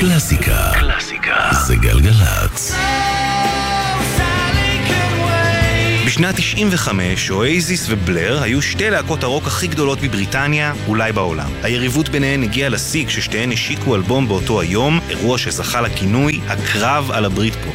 קלאסיקה זה גלגלצ. בשנת 95 אוייזיס ובלר היו שתי להקות הרוק הכי גדולות בבריטניה, אולי בעולם. היריבות ביניהן הגיעה לשיא כששתיהן השיקו אלבום באותו היום, אירוע שזכה לכינוי הקרב על הבריטפופ.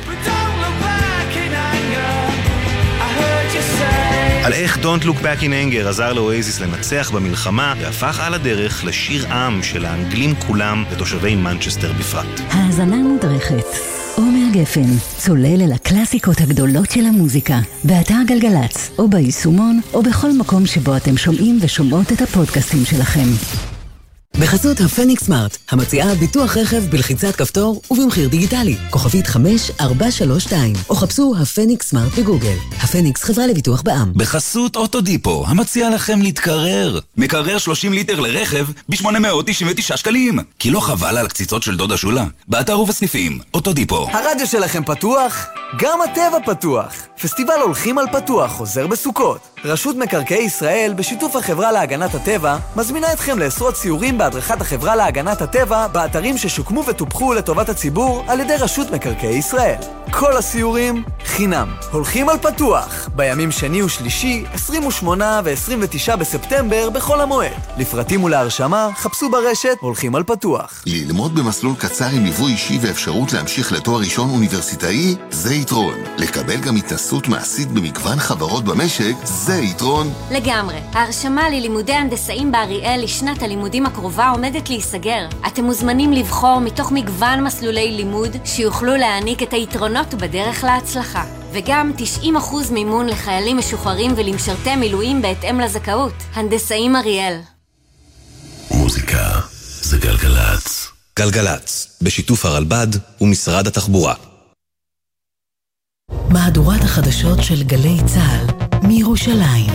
על איך Don't Look Back in Anger עזר לאוייזיס לנצח במלחמה והפך על הדרך לשיר עם של האנגלים כולם ותושבי מנצ'סטר בפרט. האזנה מודרכת. עומר גפן, צולל אל הקלאסיקות הגדולות של המוזיקה, באתר גלגלצ, או ביישומון, או בכל מקום שבו אתם שומעים ושומעות את הפודקאסטים שלכם. בחסות הפניקס סמארט, המציעה ביטוח רכב בלחיצת כפתור ובמחיר דיגיטלי, כוכבית 5432, או חפשו הפניקס סמארט בגוגל. הפניקס חברה לביטוח בע"מ. בחסות אוטודיפו, המציע לכם להתקרר. מקרר 30 ליטר לרכב ב-899 שקלים. כי לא חבל על הקציצות של דודה שולה. באתר ובסניפים, אוטודיפו. הרדיו שלכם פתוח? גם הטבע פתוח. פסטיבל הולכים על פתוח חוזר בסוכות. רשות מקרקעי ישראל, בשיתוף החברה להגנת הטבע, מזמינה אתכם לעשרות סיורים בהדרכת החברה להגנת הטבע באתרים ששוקמו וטופחו לטובת הציבור על ידי רשות מקרקעי ישראל. כל הסיורים חינם. הולכים על פתוח, בימים שני ושלישי, 28 ו-29 בספטמבר בכל המועד. לפרטים ולהרשמה, חפשו ברשת הולכים על פתוח. ללמוד במסלול קצר עם ליווי אישי ואפשרות להמשיך לתואר ראשון אוניברסיטאי, זה יתרון. לקבל גם התנסות מעשית במגוון חברות במשק, זה יתרון. לגמרי. ההרשמה ללימודי הנדסאים באריאל לשנת הלימודים הקרובה עומדת להיסגר. אתם מוזמנים לבחור מתוך מגוון מסלולי לימוד שיוכלו להעניק את היתרונות בדרך להצלחה. וגם 90% מימון לחיילים משוחררים ולמשרתי מילואים בהתאם לזכאות. הנדסאים אריאל. מוזיקה זה גלגלצ. גלגלצ, בשיתוף הרלב"ד ומשרד התחבורה. מהדורת החדשות של גלי צה"ל מירושלים.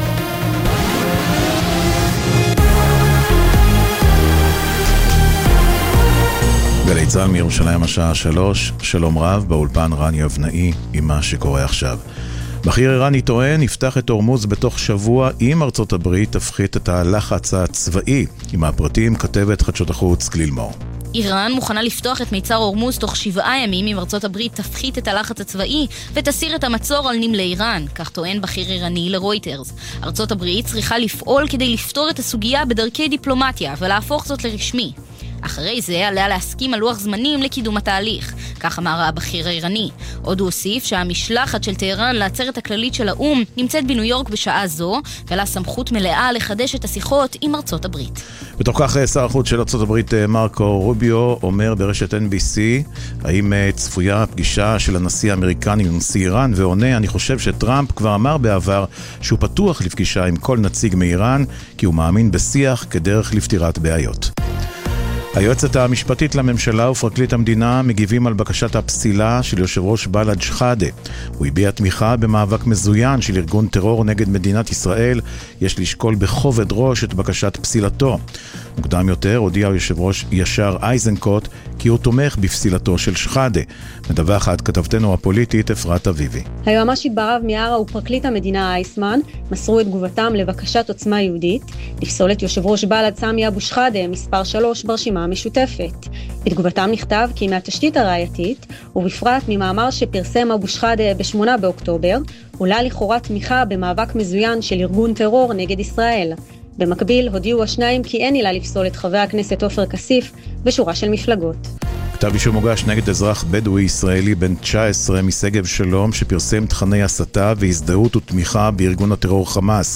גלי צה"ל מירושלים השעה 3, שלום רב, באולפן רן יבנאי עם מה שקורה עכשיו. בכיר איראני טוען יפתח את הורמוז בתוך שבוע אם ארצות הברית תפחית את הלחץ הצבאי. עם הפרטים כתבת חדשות החוץ כליל מור. איראן מוכנה לפתוח את מיצר הורמוז תוך 7 ימים אם ארצות הברית תפחית את הלחץ הצבאי ותסיר את המצור על נמלי איראן, כך טוען בכיר איראני לרויטרס. ארצות הברית צריכה לפעול כדי לפתור את הסוגיה בדרכי דיפלומטיה ולהפוך זאת לרשמי. אחרי זה עליה להסכים על לוח זמנים לקידום התהליך, כך אמר הבכיר האיראני. עוד הוא הוסיף שהמשלחת של טהרן לעצרת הכללית של האום נמצאת בניו יורק בשעה זו, ולה סמכות מלאה לחדש את השיחות עם ארצות הברית. בתוך כך שר החוץ של ארצות הברית מרקו רוביו אומר ברשת NBC האם צפויה פגישה של הנשיא האמריקני עם נשיא איראן, ועונה, אני חושב שטראמפ כבר אמר בעבר שהוא פתוח לפגישה עם כל נציג מאיראן כי הוא מאמין בשיח כדרך לפתירת בעיות. היועצת המשפטית לממשלה ופרקליט המדינה מגיבים על בקשת הפסילה של יושב ראש בל"ד שחאדה. הוא הביע תמיכה במאבק מזוין של ארגון טרור נגד מדינת ישראל. יש לשקול בכובד ראש את בקשת פסילתו. מוקדם יותר הודיע יושב ראש ישר אייזנקוט כי הוא תומך בפסילתו של שחאדה. מדווחת כתבתנו הפוליטית אפרת אביבי. היועמ"שית ברב מיארה ופרקליט המדינה אייסמן מסרו את תגובתם לבקשת עוצמה יהודית לפסול את יושב ראש בל"ד סמי אבו שחאדה מספר 3 ברשימה המשותפת. בתגובתם נכתב כי מהתשתית הראייתית ובפרט ממאמר שפרסם אבו שחאדה ב8 באוקטובר עולה לכאורה תמיכה במאבק מזוין של ארגון טרור נגד ישראל. במקביל הודיעו השניים כי אין עילה לפסול את חבר הכנסת עופר כסיף בשורה של מפלגות. כתב אישום הוגש נגד אזרח בדואי ישראלי בן 19 משגב שלום שפרסם תכני הסתה והזדהות ותמיכה בארגון הטרור חמאס.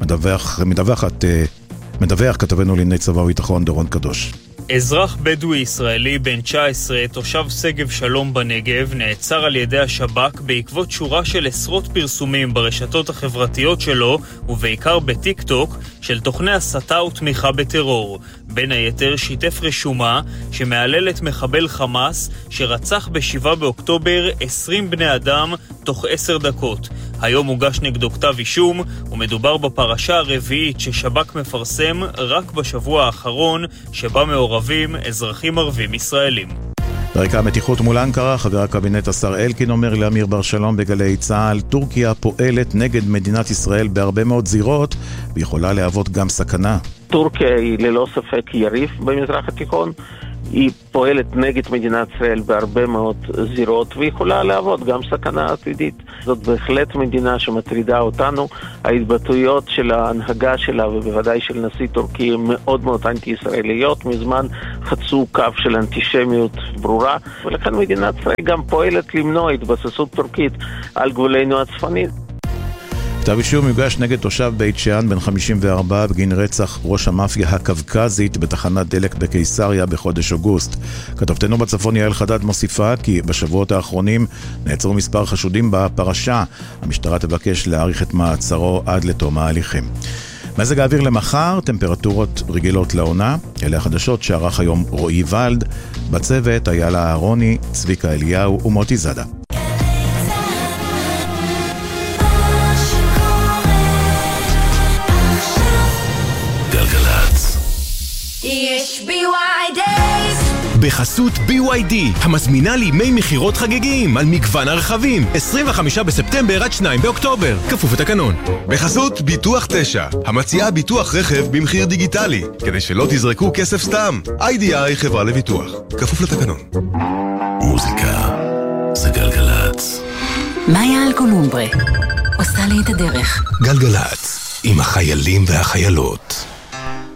מדווח כתבנו לענייני צבא וביטחון דורון קדוש. אזרח בדואי ישראלי בן 19, תושב שגב שלום בנגב, נעצר על ידי השב"כ בעקבות שורה של עשרות פרסומים ברשתות החברתיות שלו, ובעיקר בטיק טוק, של תוכני הסתה ותמיכה בטרור. בין היתר שיתף רשומה שמעללת מחבל חמאס שרצח ב7 באוקטובר 20 בני אדם תוך 10 דקות. היום הוגש נגדו כתב אישום, ומדובר בפרשה הרביעית ששב"כ מפרסם רק בשבוע האחרון, שבה מעורבים אזרחים ערבים ישראלים. ברקע המתיחות מול אנקרה, חבר הקבינט השר אלקין אומר לאמיר בר שלום בגלי צה"ל, טורקיה פועלת נגד מדינת ישראל בהרבה מאוד זירות, ויכולה להוות גם סכנה. טורקיה היא ללא ספק יריב במזרח התיכון, היא פועלת נגד מדינת ישראל בהרבה מאוד זירות, ויכולה לעבוד גם סכנה עתידית. זאת בהחלט מדינה שמטרידה אותנו. ההתבטאויות של ההנהגה שלה, ובוודאי של נשיא טורקי, הן מאוד מאוד אנטי-ישראליות, מזמן חצו קו של אנטישמיות ברורה, ולכן מדינת ישראל גם פועלת למנוע התבססות טורקית על גבולנו הצפונית. כתב אישום יוגש נגד תושב בית שאן בן 54 בגין רצח ראש המאפיה הקווקזית בתחנת דלק בקיסריה בחודש אוגוסט. כתבתנו בצפון יעל חדד מוסיפה כי בשבועות האחרונים נעצרו מספר חשודים בפרשה. המשטרה תבקש להאריך את מעצרו עד לתום ההליכים. מזג האוויר למחר, טמפרטורות רגילות לעונה. אלה החדשות שערך היום רועי ולד. בצוות איילה אהרוני, צביקה אליהו ומוטי זאדה. יש BYD בחסות BYD, המזמינה לימי מחירות חגיגיים על מגוון הרכבים 25 בספטמבר עד 2 באוקטובר, כפוף לתקנון. בחסות ביטוח 9, המציעה ביטוח רכב במחיר דיגיטלי, כדי שלא תזרקו כסף סתם. IDI חברה לביטוח, כפוף לתקנון. מוזיקה זה גלגלץ. מאיה אלקולומברה עושה לי את הדרך. גלגלץ עם החיילים והחיילות.